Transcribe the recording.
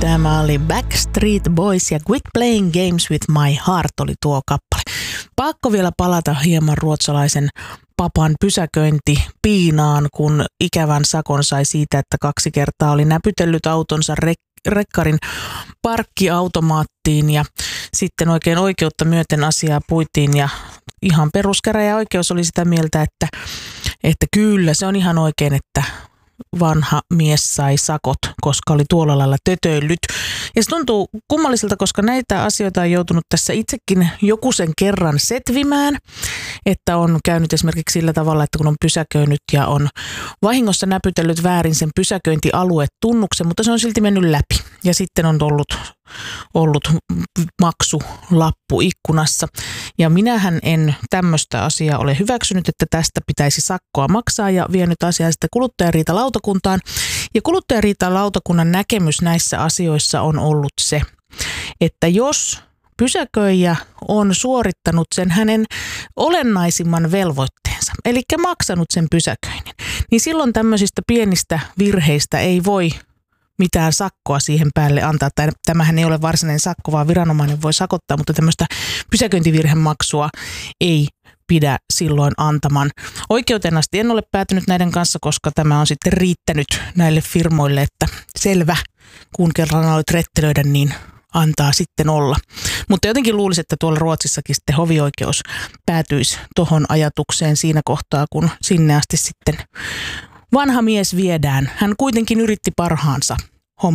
Tämä oli Backstreet Boys ja Quit Playing Games with My Heart oli tuo kappale. Pakko vielä palata hieman ruotsalaisen papan pysäköintipiinaan, kun ikävän sakon sai siitä, että 2 kertaa oli näpytellyt autonsa rekkarin parkkiautomaattiin ja sitten oikein oikeutta myöten asiaa puitiin ja ihan peruskäräjäoikeus oli sitä mieltä, että kyllä se on ihan oikein, että vanha mies sai sakot, koska oli tuolla lailla tötöillyt. Ja se tuntuu kummalliselta, koska näitä asioita on joutunut tässä itsekin joku sen kerran setvimään, että on käynyt esimerkiksi sillä tavalla, että kun on pysäköinyt ja on vahingossa näpytellyt väärin sen pysäköintialuetunnuksen, mutta se on silti mennyt läpi. Ja sitten on ollut maksulappu ikkunassa. Ja minähän en tämmöistä asiaa ole hyväksynyt, että tästä pitäisi sakkoa maksaa ja vienyt asiaa sitten kuluttajariitalautakuntaan. Ja kuluttajariitalautakunnan näkemys näissä asioissa on ollut se, että jos pysäköijä on suorittanut sen hänen olennaisimman velvoitteensa, eli maksanut sen pysäköinnin, niin silloin tämmöisistä pienistä virheistä ei voi mitään sakkoa siihen päälle antaa. Tämähän ei ole varsinainen sakko, vaan viranomainen voi sakottaa, mutta tämmöistä pysäköintivirhemaksua ei pidä silloin antaman. Oikeuteen asti en ole päätynyt näiden kanssa, koska tämä on sitten riittänyt näille firmoille, että selvä, kun kerran aloit rettelöidä, niin antaa sitten olla. Mutta jotenkin luulisin, että tuolla Ruotsissakin sitten hovioikeus päätyisi tohon ajatukseen siinä kohtaa, kun sinne asti sitten vanha mies viedään. Hän kuitenkin yritti parhaansa.